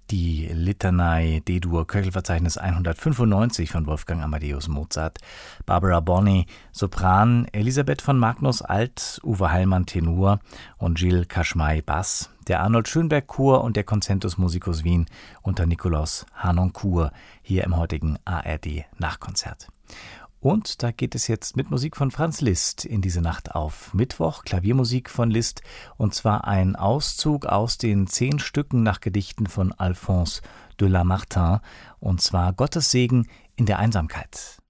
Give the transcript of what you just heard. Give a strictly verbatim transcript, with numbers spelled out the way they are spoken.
Die Litanei D-Dur Köchelverzeichnis hundertfünfundneunzig von Wolfgang Amadeus Mozart, Barbara Bonney Sopran, Elisabeth von Magnus Alt, Uwe Heilmann Tenor und Gilles Kaschmai Bass, der Arnold Schönberg Chor und der Concentus Musicus Wien unter Nikolaus Harnoncourt hier im heutigen A R D Nachkonzert. Und da geht es jetzt mit Musik von Franz Liszt in diese Nacht auf Mittwoch, Klaviermusik von Liszt, und zwar ein Auszug aus den zehn Stücken nach Gedichten von Alphonse de Lamartine, und zwar Gottes Segen in der Einsamkeit.